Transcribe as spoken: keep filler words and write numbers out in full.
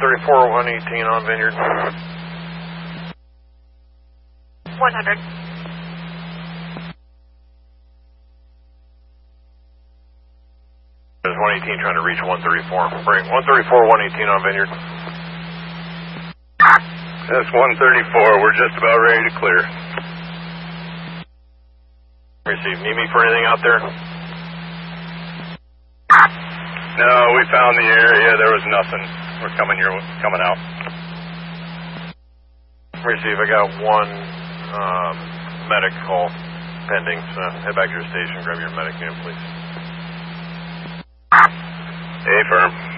thirty-four, one eighteen on Vineyard. one hundred. There's one eighteen trying to reach one thirty-four. Bring one thirty-four, one eighteen on Vineyard. That's one thirty-four. We're just about ready to clear. Receive. Need me for anything out there? No, we found the area. There was nothing. We're coming here, coming out. Receive. I got one um, medic call pending. So head back to your station. Grab your medic unit, please. A firm.